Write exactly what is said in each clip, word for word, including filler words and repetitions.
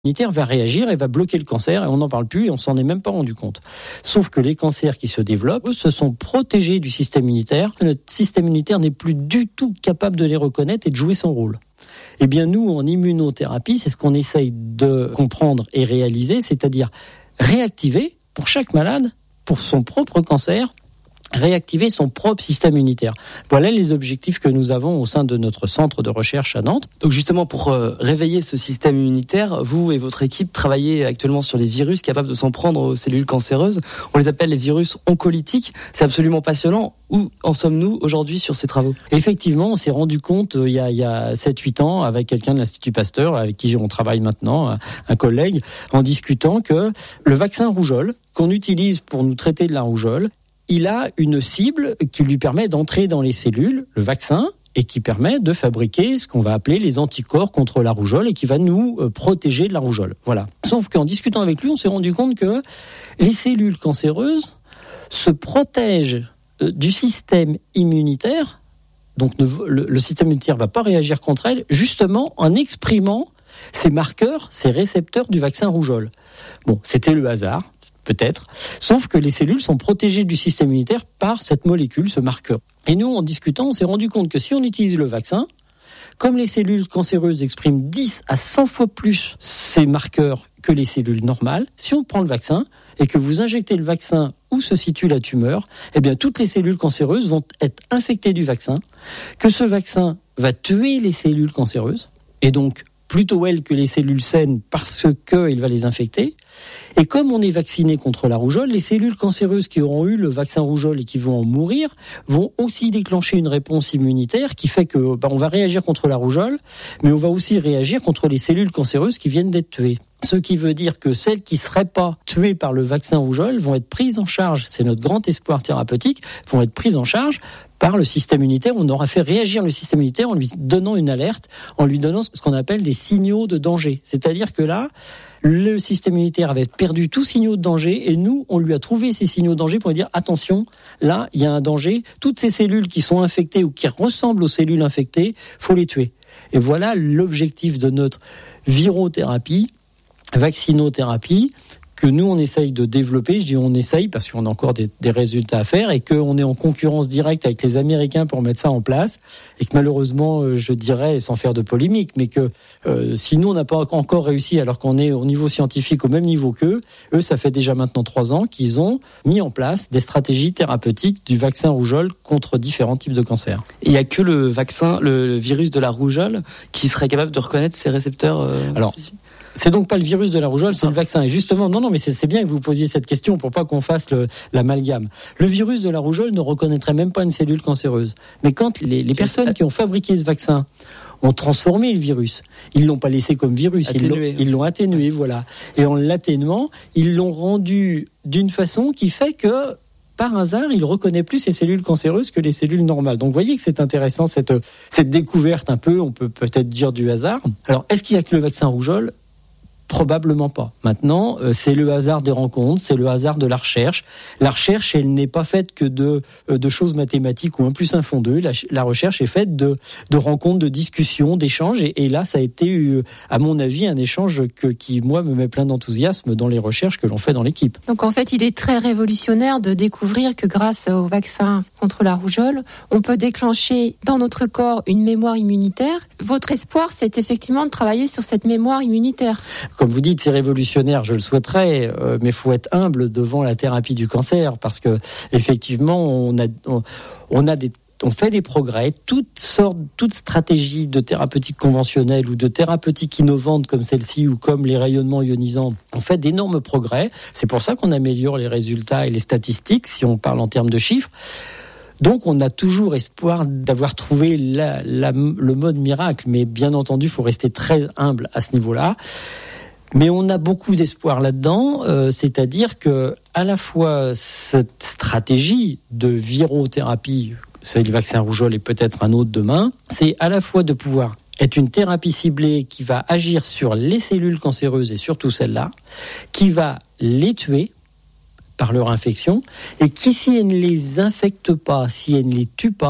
immunitaire va réagir et va bloquer le cancer et on n'en parle plus et on s'en est même pas rendu compte. Sauf que les cancers qui se développent, eux, se sont protégés du système immunitaire. Notre système immunitaire n'est plus du tout capable de les reconnaître et de jouer son rôle. Eh bien, nous, en immunothérapie, c'est ce qu'on essaye de comprendre et réaliser, c'est-à-dire réactiver pour chaque malade, pour son propre cancer, réactiver son propre système immunitaire. Voilà les objectifs que nous avons au sein de notre centre de recherche à Nantes. Donc justement, pour euh, réveiller ce système immunitaire, vous et votre équipe travaillez actuellement sur les virus capables de s'en prendre aux cellules cancéreuses. On les appelle les virus oncolytiques. C'est absolument passionnant. Où en sommes-nous aujourd'hui sur ces travaux ? Effectivement, on s'est rendu compte euh, il y a, il y a sept huit ans avec quelqu'un de l'Institut Pasteur, avec qui on travaille maintenant, un collègue, en discutant que le vaccin rougeole, qu'on utilise pour nous traiter de la rougeole, il a une cible qui lui permet d'entrer dans les cellules, le vaccin, et qui permet de fabriquer ce qu'on va appeler les anticorps contre la rougeole et qui va nous protéger de la rougeole. Voilà. Sauf qu'en discutant avec lui, on s'est rendu compte que les cellules cancéreuses se protègent du système immunitaire, donc le, le système immunitaire ne va pas réagir contre elles, justement en exprimant ces marqueurs, ces récepteurs du vaccin rougeole. Bon, c'était le hasard. Peut-être, sauf que les cellules sont protégées du système immunitaire par cette molécule, ce marqueur. Et nous, en discutant, on s'est rendu compte que si on utilise le vaccin, comme les cellules cancéreuses expriment dix à cent fois plus ces marqueurs que les cellules normales, si on prend le vaccin et que vous injectez le vaccin où se situe la tumeur, eh bien toutes les cellules cancéreuses vont être infectées du vaccin, que ce vaccin va tuer les cellules cancéreuses, et donc plutôt elles que les cellules saines parce qu'il va les infecter. Et comme on est vacciné contre la rougeole, les cellules cancéreuses qui auront eu le vaccin rougeole et qui vont en mourir vont aussi déclencher une réponse immunitaire qui fait que bah, on va réagir contre la rougeole, mais on va aussi réagir contre les cellules cancéreuses qui viennent d'être tuées. Ce qui veut dire que celles qui ne seraient pas tuées par le vaccin rougeole vont être prises en charge, c'est notre grand espoir thérapeutique, vont être prises en charge par le système immunitaire. On aura fait réagir le système immunitaire en lui donnant une alerte, en lui donnant ce qu'on appelle des signaux de danger. C'est-à-dire que là, le système immunitaire avait perdu tout signaux de danger et nous, on lui a trouvé ces signaux de danger pour lui dire attention, là, il y a un danger. Toutes ces cellules qui sont infectées ou qui ressemblent aux cellules infectées, faut les tuer. Et voilà l'objectif de notre virothérapie, vaccinothérapie, que nous, on essaye de développer. Je dis on essaye parce qu'on a encore des, des résultats à faire et qu'on est en concurrence directe avec les Américains pour mettre ça en place et que malheureusement, je dirais, sans faire de polémique, mais que euh, si nous, on n'a pas encore réussi alors qu'on est au niveau scientifique au même niveau qu'eux, eux, ça fait déjà maintenant trois ans qu'ils ont mis en place des stratégies thérapeutiques du vaccin rougeole contre différents types de cancers. Et il n'y a que le vaccin, le, le virus de la rougeole qui serait capable de reconnaître ces récepteurs euh, alors, spécifiques. C'est donc pas le virus de la rougeole, c'est le vaccin. Et justement, non, non, mais c'est, c'est bien que vous posiez cette question pour pas qu'on fasse le, l'amalgame. Le virus de la rougeole ne reconnaîtrait même pas une cellule cancéreuse. Mais quand les, les personnes qui ont fabriqué ce vaccin ont transformé le virus, ils l'ont pas laissé comme virus, atténué, ils, l'ont, ils l'ont atténué, voilà. Et en l'atténuant, ils l'ont rendu d'une façon qui fait que par hasard, il reconnaît plus ces cellules cancéreuses que les cellules normales. Donc, vous voyez que c'est intéressant, cette, cette découverte un peu, on peut peut-être dire du hasard. Alors, est-ce qu'il y a que le vaccin rougeole ? Probablement pas. Maintenant, euh, c'est le hasard des rencontres, c'est le hasard de la recherche. La recherche, elle n'est pas faite que de, euh, de choses mathématiques ou un plus un font deux. La, la recherche est faite de, de rencontres, de discussions, d'échanges. Et, et là, ça a été, euh, à mon avis, un échange que, qui, moi, me met plein d'enthousiasme dans les recherches que l'on fait dans l'équipe. Donc, en fait, il est très révolutionnaire de découvrir que grâce au vaccin contre la rougeole, on peut déclencher dans notre corps une mémoire immunitaire. Votre espoir, c'est effectivement de travailler sur cette mémoire immunitaire. Comme vous dites, c'est révolutionnaire, je le souhaiterais, euh, mais il faut être humble devant la thérapie du cancer, parce que effectivement, on a, on, on a des on fait des progrès, toutes sortes, toutes stratégies de thérapeutique conventionnelle ou de thérapeutique innovante comme celle-ci ou comme les rayonnements ionisants, on fait d'énormes progrès. C'est pour ça qu'on améliore les résultats et les statistiques, si on parle en termes de chiffres. Donc, on a toujours espoir d'avoir trouvé la, la, le mode miracle, mais bien entendu, il faut rester très humble à ce niveau-là. Mais on a beaucoup d'espoir là-dedans, euh, c'est-à-dire que à la fois cette stratégie de virothérapie, c'est le vaccin rougeole et peut-être un autre demain, c'est à la fois de pouvoir être une thérapie ciblée qui va agir sur les cellules cancéreuses et surtout celles-là, qui va les tuer par leur infection, et qui, si elle ne les infecte pas, si elle ne les tue pas,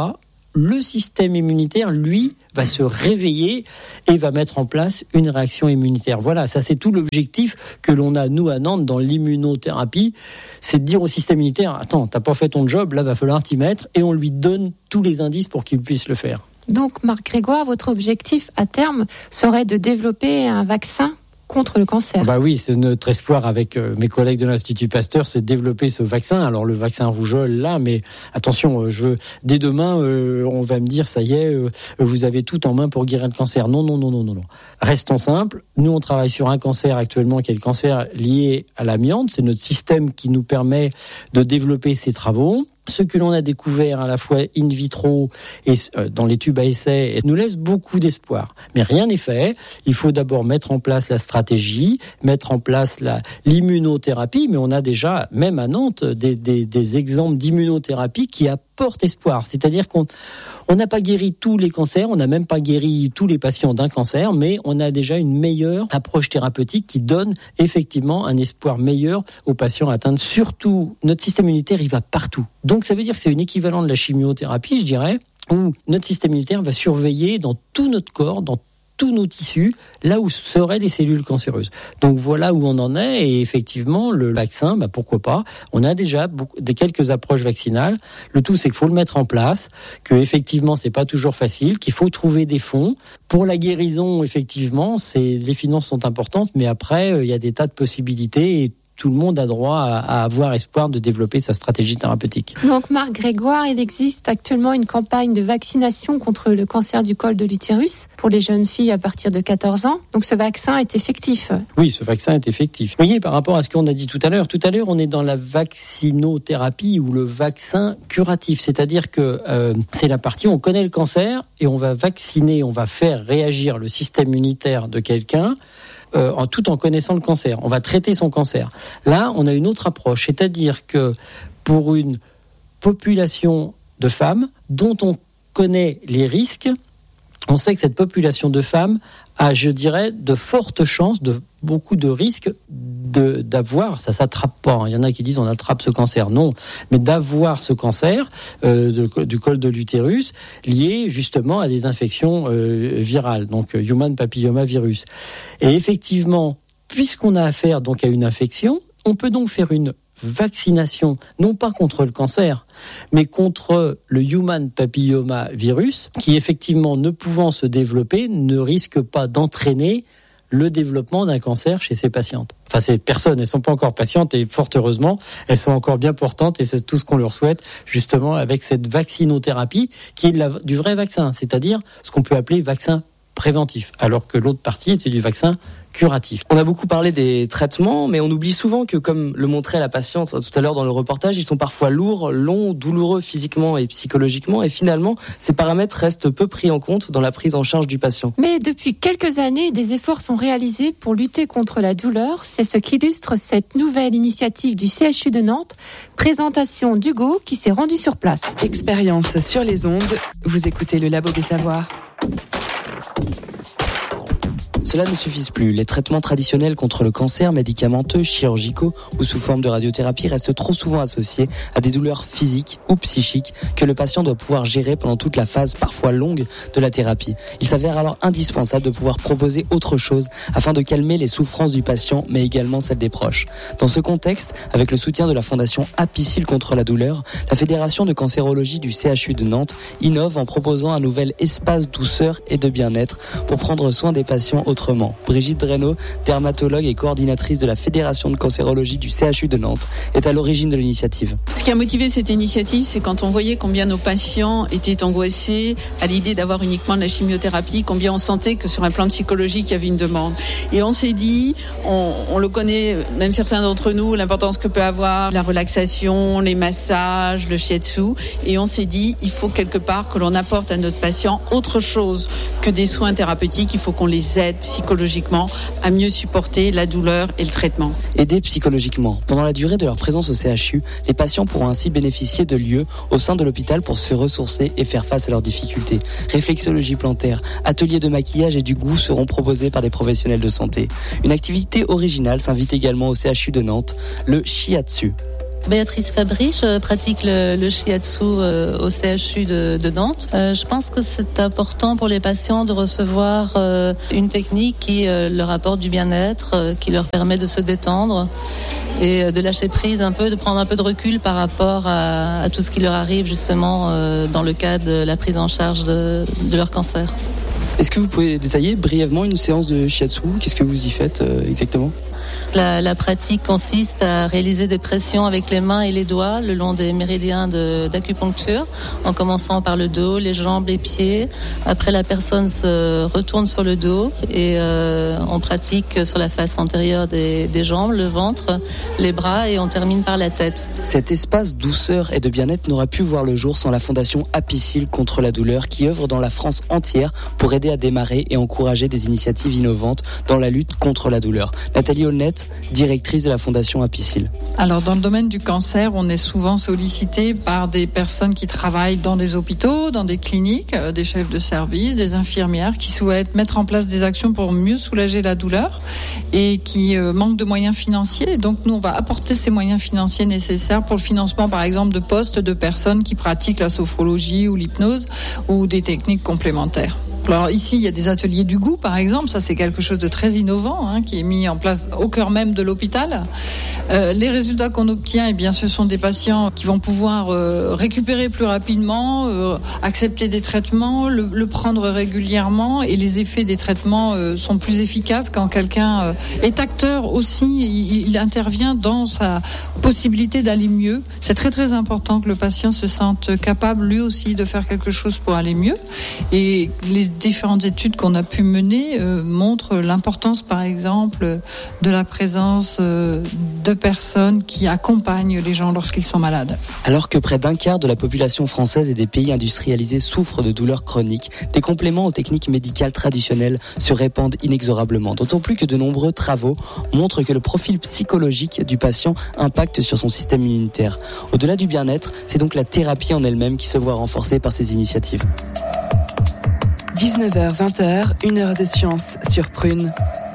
le système immunitaire, lui, va se réveiller et va mettre en place une réaction immunitaire. Voilà, ça c'est tout l'objectif que l'on a, nous, à Nantes, dans l'immunothérapie, c'est de dire au système immunitaire, attends, t'as pas fait ton job, là, va falloir t'y mettre, et on lui donne tous les indices pour qu'il puisse le faire. Donc, Marc Grégoire, votre objectif, à terme, serait de développer un vaccin contre le cancer. Bah oui, c'est notre espoir avec euh, mes collègues de l'Institut Pasteur, c'est de développer ce vaccin. Alors le vaccin rougeole là, mais attention, euh, je veux dès demain, euh, on va me dire ça y est, euh, vous avez tout en main pour guérir le cancer. Non, non, non, non, non, non. Restons simples. Nous, on travaille sur un cancer actuellement qui est le cancer lié à l'amiante. C'est notre système qui nous permet de développer ces travaux. Ce que l'on a découvert à la fois in vitro et dans les tubes à essai nous laisse beaucoup d'espoir. Mais rien n'est fait. Il faut d'abord mettre en place la stratégie, mettre en place la, l'immunothérapie. Mais on a déjà, même à Nantes, des, des, des exemples d'immunothérapie qui apportent espoir. C'est-à-dire qu'on on n'a pas guéri tous les cancers, on n'a même pas guéri tous les patients d'un cancer, mais on a déjà une meilleure approche thérapeutique qui donne effectivement un espoir meilleur aux patients atteints. Surtout, notre système immunitaire, il va partout. Donc ça veut dire que c'est un équivalent de la chimiothérapie, je dirais, où notre système immunitaire va surveiller dans tout notre corps, dans tous nos tissus, là où seraient les cellules cancéreuses. Donc voilà où on en est, et effectivement, le vaccin, bah pourquoi pas. On a déjà beaucoup, des quelques approches vaccinales. Le tout, c'est qu'il faut le mettre en place, que effectivement, c'est pas toujours facile, qu'il faut trouver des fonds. Pour la guérison, effectivement, c'est, les finances sont importantes, mais après, il y a des tas de possibilités, et tout le monde a droit à, à avoir espoir de développer sa stratégie thérapeutique. Donc Marc Grégoire, il existe actuellement une campagne de vaccination contre le cancer du col de l'utérus pour les jeunes filles à partir de quatorze ans. Donc ce vaccin est effectif. Oui, ce vaccin est effectif. Vous voyez, par rapport à ce qu'on a dit tout à l'heure, tout à l'heure on est dans la vaccinothérapie ou le vaccin curatif, c'est-à-dire que euh, c'est la partie où on connaît le cancer et on va vacciner, on va faire réagir le système immunitaire de quelqu'un Euh, en, tout en connaissant le cancer. On va traiter son cancer. Là, on a une autre approche, c'est-à-dire que pour une population de femmes dont on connaît les risques, on sait que cette population de femmes a, je dirais, de fortes chances, de beaucoup de risques de, d'avoir, ça s'attrape pas, il y en a qui disent on attrape ce cancer, non, mais d'avoir ce cancer euh, de, du col de l'utérus lié justement à des infections euh, virales, donc human papillomavirus. Et effectivement, puisqu'on a affaire donc à une infection, on peut donc faire une vaccination, non pas contre le cancer, mais contre le human papillomavirus, qui effectivement, ne pouvant se développer, ne risque pas d'entraîner le développement d'un cancer chez ces patientes. Enfin, ces personnes, elles ne sont pas encore patientes et fort heureusement, elles sont encore bien portantes et c'est tout ce qu'on leur souhaite, justement, avec cette vaccinothérapie qui est de la, du vrai vaccin, c'est-à-dire ce qu'on peut appeler vaccin préventif, alors que l'autre partie était du vaccin curatif. On a beaucoup parlé des traitements, mais on oublie souvent que, comme le montrait la patiente tout à l'heure dans le reportage, ils sont parfois lourds, longs, douloureux physiquement et psychologiquement, et finalement, ces paramètres restent peu pris en compte dans la prise en charge du patient. Mais depuis quelques années, des efforts sont réalisés pour lutter contre la douleur. C'est ce qu'illustre cette nouvelle initiative du C H U de Nantes. Présentation d'Hugo qui s'est rendu sur place. Expérience sur les ondes. Vous écoutez le Labo des Savoirs. Cela ne suffit plus. Les traitements traditionnels contre le cancer, médicamenteux, chirurgicaux ou sous forme de radiothérapie restent trop souvent associés à des douleurs physiques ou psychiques que le patient doit pouvoir gérer pendant toute la phase parfois longue de la thérapie. Il s'avère alors indispensable de pouvoir proposer autre chose afin de calmer les souffrances du patient mais également celles des proches. Dans ce contexte, avec le soutien de la fondation Apicil contre la douleur, la Fédération de cancérologie du C H U de Nantes innove en proposant un nouvel espace douceur et de bien-être pour prendre soin des patients autrement. Brigitte Dreno, dermatologue et coordinatrice de la Fédération de cancérologie du C H U de Nantes, est à l'origine de l'initiative. Ce qui a motivé cette initiative, c'est quand on voyait combien nos patients étaient angoissés à l'idée d'avoir uniquement de la chimiothérapie, combien on sentait que sur un plan psychologique, il y avait une demande. Et on s'est dit, on, on le connaît, même certains d'entre nous, l'importance que peut avoir la relaxation, les massages, le shiatsu. Et on s'est dit, il faut quelque part que l'on apporte à notre patient autre chose que des soins thérapeutiques. Il faut qu'on les aide psychologiquement à mieux supporter la douleur et le traitement. Aider psychologiquement. Pendant la durée de leur présence au C H U, les patients pourront ainsi bénéficier de lieux au sein de l'hôpital pour se ressourcer et faire face à leurs difficultés. Réflexologie plantaire, ateliers de maquillage et du goût seront proposés par des professionnels de santé. Une activité originale s'invite également au C H U de Nantes, le shiatsu. Béatrice Fabry, je pratique le, le shiatsu euh, au C H U de, de Nantes. Euh, je pense que c'est important pour les patients de recevoir euh, une technique qui euh, leur apporte du bien-être, euh, qui leur permet de se détendre et euh, de lâcher prise un peu, de prendre un peu de recul par rapport à, à tout ce qui leur arrive justement euh, dans le cadre de la prise en charge de, de leur cancer. Est-ce que vous pouvez détailler brièvement une séance de shiatsu ? Qu'est-ce que vous y faites euh, exactement ? La, la pratique consiste à réaliser des pressions avec les mains et les doigts le long des méridiens de, d'acupuncture, en commençant par le dos, les jambes, les pieds. Après, la personne se retourne sur le dos et euh, on pratique sur la face antérieure des, des jambes, le ventre, les bras et on termine par la tête. Cet espace douceur et de bien-être n'aura pu voir le jour sans la fondation Apicil contre la douleur qui œuvre dans la France entière pour aider à démarrer et encourager des initiatives innovantes dans la lutte contre la douleur. Nathalie Aulnett, directrice de la fondation Apicil. Alors dans le domaine du cancer, on est souvent sollicité par des personnes qui travaillent dans des hôpitaux, dans des cliniques, euh, des chefs de service, des infirmières qui souhaitent mettre en place des actions pour mieux soulager la douleur et qui euh, manquent de moyens financiers. Donc nous, on va apporter ces moyens financiers nécessaires pour le financement, par exemple, de postes de personnes qui pratiquent la sophrologie ou l'hypnose ou des techniques complémentaires. Alors ici, il y a des ateliers du goût, par exemple. Ça, c'est quelque chose de très innovant hein, qui est mis en place au cœur même de l'hôpital. Euh, les résultats qu'on obtient, eh bien, ce sont des patients qui vont pouvoir euh, récupérer plus rapidement, euh, accepter des traitements, le, le prendre régulièrement, et les effets des traitements euh, sont plus efficaces quand quelqu'un euh, est acteur aussi. Il, il intervient dans sa possibilité d'aller mieux. C'est très très important que le patient se sente capable lui aussi de faire quelque chose pour aller mieux. Et les différentes études qu'on a pu mener euh, montrent l'importance, par exemple, de la présence euh, de personnes qui accompagnent les gens lorsqu'ils sont malades. Alors que près d'un quart de la population française et des pays industrialisés souffrent de douleurs chroniques, des compléments aux techniques médicales traditionnelles se répandent inexorablement. D'autant plus que de nombreux travaux montrent que le profil psychologique du patient impacte sur son système immunitaire. Au-delà du bien-être, c'est donc la thérapie en elle-même qui se voit renforcée par ces initiatives. dix-neuf heures vingt, une heure de science sur Prune.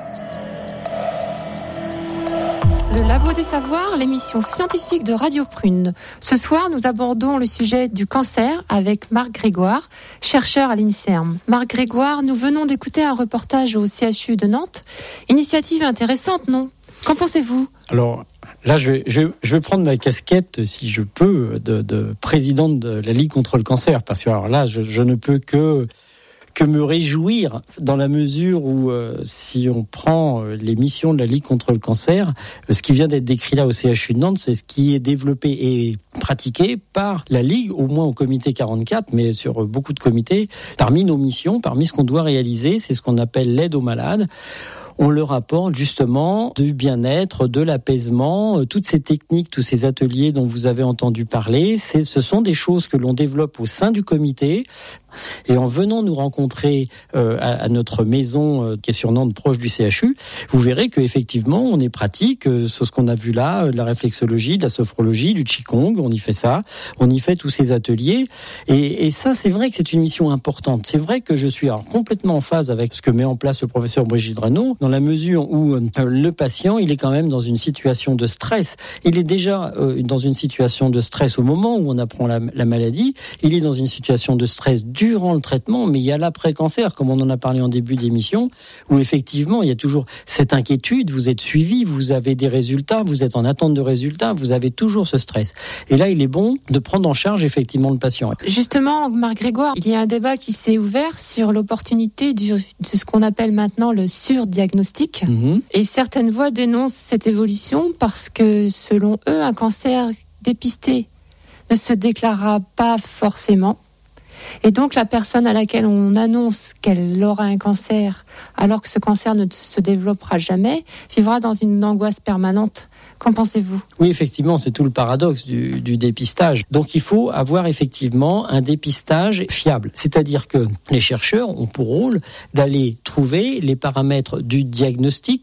Le Labo des Savoirs, l'émission scientifique de Radio Prune. Ce soir, nous abordons le sujet du cancer avec Marc Grégoire, chercheur à l'INSERM. Marc Grégoire, nous venons d'écouter un reportage au C H U de Nantes. Initiative intéressante, non ? Qu'en pensez-vous ? Alors, là, je vais, je, vais, je vais prendre ma casquette, si je peux, de, de présidente de la Ligue contre le cancer, parce que alors là, je, je ne peux que... que me réjouir dans la mesure où euh, si on prend euh, les missions de la Ligue contre le cancer, euh, ce qui vient d'être décrit là au C H U de Nantes, c'est ce qui est développé et pratiqué par la Ligue, au moins au comité quarante-quatre, mais sur euh, beaucoup de comités. Parmi nos missions, parmi ce qu'on doit réaliser, c'est ce qu'on appelle l'aide aux malades. On leur apporte justement du bien-être, de l'apaisement, toutes ces techniques, tous ces ateliers dont vous avez entendu parler, c'est, ce sont des choses que l'on développe au sein du comité. Et en venant nous rencontrer euh, à, à notre maison euh, qui est sur Nantes, proche du C H U, vous verrez qu'effectivement, on est pratique euh, sur ce qu'on a vu là, euh, de la réflexologie, de la sophrologie, du qigong, on y fait ça, on y fait tous ces ateliers. Et, et ça, c'est vrai que c'est une mission importante. C'est vrai que je suis alors complètement en phase avec ce que met en place le professeur Brigitte Renaud, dans la mesure où euh, le patient, il est quand même dans une situation de stress. Il est déjà euh, dans une situation de stress au moment où on apprend la, la maladie. Il est dans une situation de stress du durant le traitement, mais il y a l'après-cancer, comme on en a parlé en début d'émission, où effectivement, il y a toujours cette inquiétude, vous êtes suivi, vous avez des résultats, vous êtes en attente de résultats, vous avez toujours ce stress. Et là, il est bon de prendre en charge effectivement le patient. Justement, Marc Grégoire, il y a un débat qui s'est ouvert sur l'opportunité du, de ce qu'on appelle maintenant le surdiagnostic. Mmh. Et certaines voix dénoncent cette évolution parce que, selon eux, un cancer dépisté ne se déclarera pas forcément. Et donc la personne à laquelle on annonce qu'elle aura un cancer, alors que ce cancer ne se développera jamais, vivra dans une angoisse permanente. Qu'en pensez-vous ? Oui, effectivement, c'est tout le paradoxe du, du dépistage. Donc il faut avoir effectivement un dépistage fiable. C'est-à-dire que les chercheurs ont pour rôle d'aller trouver les paramètres du diagnostic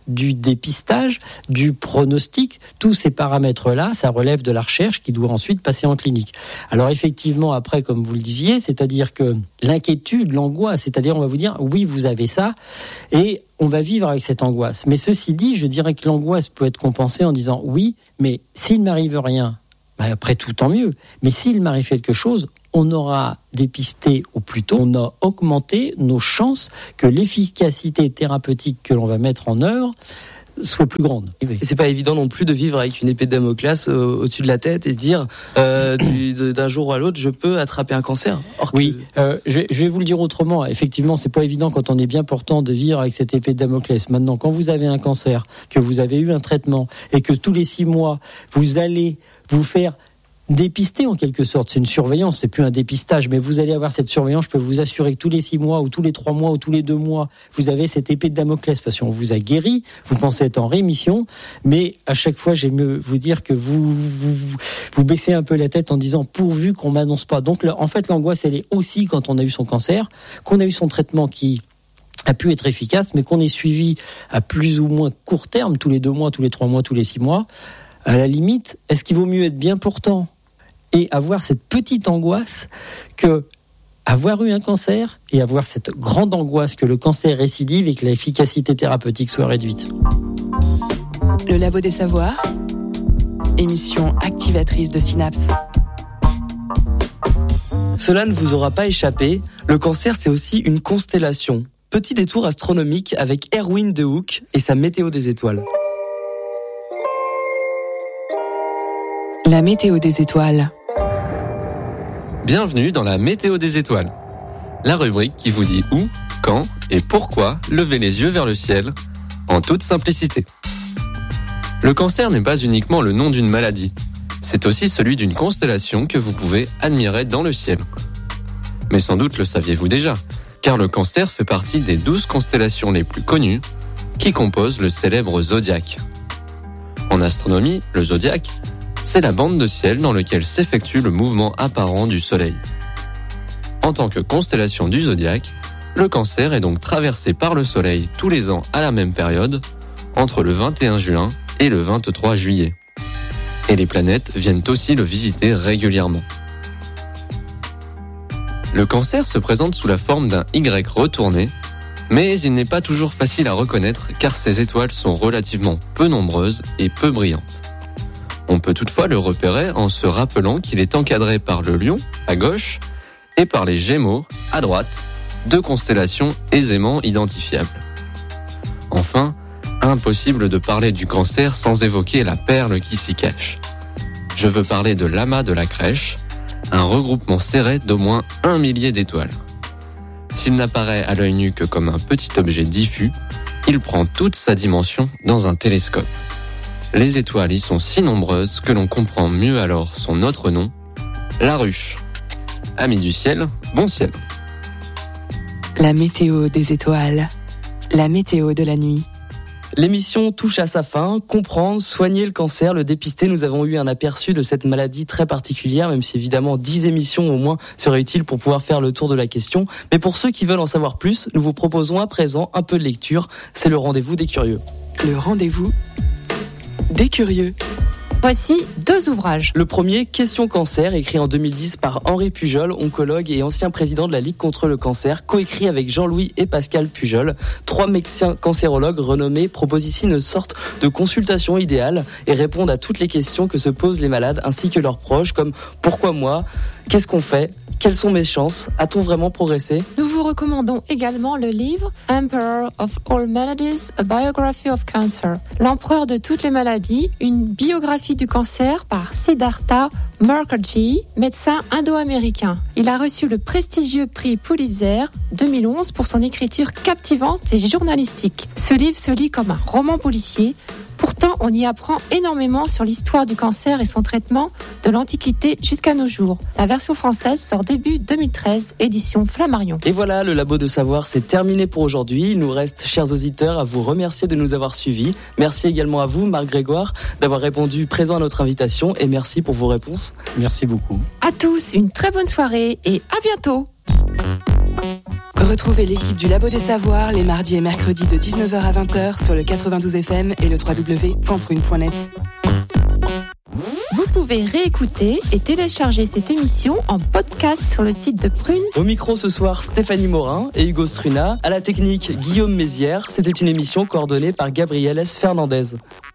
du dépistage, du pronostic. Tous ces paramètres-là, ça relève de la recherche qui doit ensuite passer en clinique. Alors effectivement, après, comme vous le disiez, c'est-à-dire que l'inquiétude, l'angoisse, c'est-à-dire on va vous dire, oui, vous avez ça, et on va vivre avec cette angoisse. Mais ceci dit, je dirais que l'angoisse peut être compensée en disant, oui, mais s'il ne m'arrive rien, bah après tout, tant mieux. Mais s'il m'arrive quelque chose, on aura dépisté au plus tôt, on a augmenté nos chances que l'efficacité thérapeutique que l'on va mettre en œuvre soit plus grande. Et c'est pas évident non plus de vivre avec une épée de Damoclès euh, au-dessus de la tête et se dire euh, du, de, d'un jour à l'autre je peux attraper un cancer. Or que... Oui, euh, je, je vais vous le dire autrement. Effectivement, c'est pas évident quand on est bien portant de vivre avec cette épée de Damoclès. Maintenant, quand vous avez un cancer, que vous avez eu un traitement et que tous les six mois vous allez vous faire dépister en quelque sorte, c'est une surveillance, c'est plus un dépistage, mais vous allez avoir cette surveillance. Je peux vous assurer que tous les six mois ou tous les trois mois ou tous les deux mois, vous avez cette épée de Damoclès parce qu'on vous a guéri, vous pensez être en rémission, mais à chaque fois j'aime vous dire que vous, vous, vous, vous baissez un peu la tête en disant pourvu qu'on m'annonce pas. Donc en fait l'angoisse elle est aussi quand on a eu son cancer, qu'on a eu son traitement qui a pu être efficace, mais qu'on est suivi à plus ou moins court terme, tous les deux mois, tous les trois mois, tous les six mois. À la limite, est-ce qu'il vaut mieux être bien portant et avoir cette petite angoisse que avoir eu un cancer et avoir cette grande angoisse que le cancer récidive et que l'efficacité thérapeutique soit réduite? Le Labo des Savoirs, émission activatrice de synapses. Cela ne vous aura pas échappé, le cancer c'est aussi une constellation. Petit détour astronomique avec Erwin de Hoek et sa météo des étoiles. La météo des étoiles. Bienvenue dans la météo des étoiles, la rubrique qui vous dit où, quand et pourquoi lever les yeux vers le ciel, en toute simplicité. Le cancer n'est pas uniquement le nom d'une maladie, c'est aussi celui d'une constellation que vous pouvez admirer dans le ciel. Mais sans doute le saviez-vous déjà, car le cancer fait partie des douze constellations les plus connues qui composent le célèbre zodiaque. En astronomie, le zodiaque, c'est la bande de ciel dans laquelle s'effectue le mouvement apparent du Soleil. En tant que constellation du zodiaque, le cancer est donc traversé par le Soleil tous les ans à la même période, entre le vingt et un juin et le vingt-trois juillet. Et les planètes viennent aussi le visiter régulièrement. Le cancer se présente sous la forme d'un Y retourné, mais il n'est pas toujours facile à reconnaître car ces étoiles sont relativement peu nombreuses et peu brillantes. On peut toutefois le repérer en se rappelant qu'il est encadré par le Lion, à gauche, et par les Gémeaux, à droite, deux constellations aisément identifiables. Enfin, impossible de parler du cancer sans évoquer la perle qui s'y cache. Je veux parler de l'amas de la Crèche, un regroupement serré d'au moins un millier d'étoiles. S'il n'apparaît à l'œil nu que comme un petit objet diffus, il prend toute sa dimension dans un télescope. Les étoiles y sont si nombreuses que l'on comprend mieux alors son autre nom, la ruche. Amis du ciel, bon ciel. La météo des étoiles, la météo de la nuit. L'émission touche à sa fin. Comprendre, soigner le cancer, le dépister. Nous avons eu un aperçu de cette maladie très particulière, même si évidemment dix émissions au moins seraient utiles pour pouvoir faire le tour de la question. Mais pour ceux qui veulent en savoir plus, nous vous proposons à présent un peu de lecture. C'est le rendez-vous des curieux. Le rendez-vous des curieux. Voici deux ouvrages. Le premier, Question cancer, écrit en deux mille dix par Henri Pujol, oncologue et ancien président de la Ligue contre le cancer, coécrit avec Jean-Louis et Pascal Pujol. Trois médecins cancérologues renommés proposent ici une sorte de consultation idéale et répondent à toutes les questions que se posent les malades ainsi que leurs proches, comme « Pourquoi moi ? Qu'est-ce qu'on fait ? Quelles sont mes chances ? A-t-on vraiment progressé ?» Nous vous recommandons également le livre « Emperor of All Maladies, a Biography of Cancer ». L'empereur de toutes les maladies, une biographie du cancer par Siddhartha Mukherjee, médecin indo-américain. Il a reçu le prestigieux prix Pulitzer deux mille onze pour son écriture captivante et journalistique. Ce livre se lit comme un roman policier. Pourtant, on y apprend énormément sur l'histoire du cancer et son traitement de l'Antiquité jusqu'à nos jours. La version française sort début deux mille treize, édition Flammarion. Et voilà, le Labo de Savoir, c'est terminé pour aujourd'hui. Il nous reste, chers auditeurs, à vous remercier de nous avoir suivis. Merci également à vous, Marc Grégoire, d'avoir répondu présent à notre invitation et merci pour vos réponses. Merci beaucoup. À tous, une très bonne soirée et à bientôt. Retrouvez l'équipe du Labo des Savoirs les mardis et mercredis de dix-neuf heures à vingt heures sur le quatre-vingt-douze F M et le w w w point prune point net. Vous pouvez réécouter et télécharger cette émission en podcast sur le site de Prune. Au micro ce soir, Stéphanie Morin et Hugo Struna. À la technique, Guillaume Mézières. C'était une émission coordonnée par Gabriel S. Fernandez.